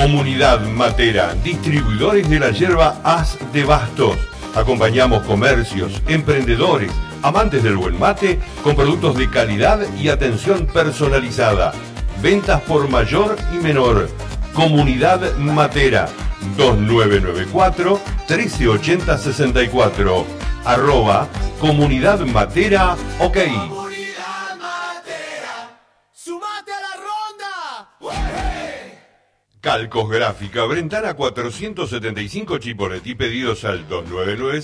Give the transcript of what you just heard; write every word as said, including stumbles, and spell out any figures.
Comunidad Matera, distribuidores de la yerba As de Bastos. Acompañamos comercios, emprendedores, amantes del buen mate con productos de calidad y atención personalizada. Ventas por mayor y menor. Comunidad Matera, dos nueve nueve cuatro, uno tres ocho cero, seis cuatro. Arroba Comunidad Matera, ok. Comunidad Matera, sumate a la ronda. Calcos Gráfica, Brentana cuatrocientos setenta y cinco Chiporetí, pedidos al dos nueve nueve